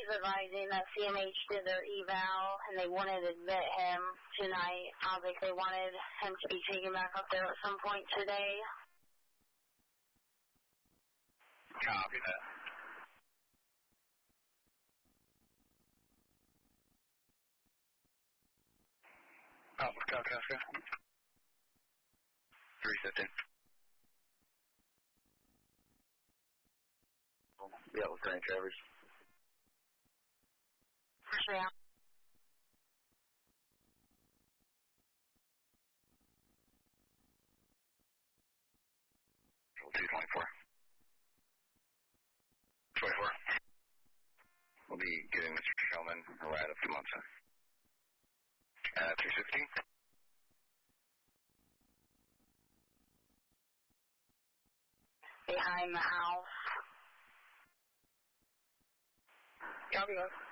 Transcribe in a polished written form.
advising that CMH did their eval and they wanted to admit him tonight. I was like, they wanted him to be taken back up there at some point today. Copy that. Alpha Calcasca. 315. Yeah, Lieutenant Travers. Yeah. 224. 24. We'll be giving Mr. Shellman a ride up to Munson. 316. Behind the house. Copy that.